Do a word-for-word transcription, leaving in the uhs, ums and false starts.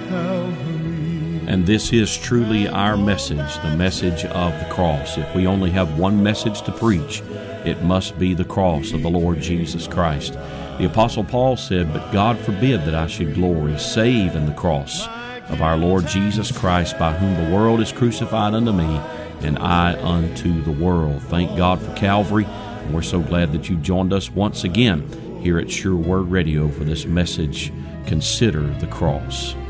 And this is truly our message, the message of the cross. If we only have one message to preach, it must be the cross of the Lord Jesus Christ. The Apostle Paul said, "But God forbid that I should glory, save in the cross of our Lord Jesus Christ, by whom the world is crucified unto me, and I unto the world." Thank God for Calvary, and we're so glad that you joined us once again here at Sure Word Radio for this message, Consider the Cross.